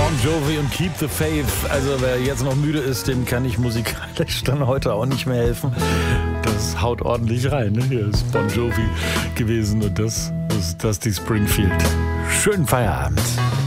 Bon Jovi und Keep the Faith. Also wer jetzt noch müde ist, dem kann ich musikalisch dann heute auch nicht mehr helfen. Das haut ordentlich rein. Ne? Hier ist Bon Jovi gewesen und das ist Dusty Springfield. Schönen Feierabend.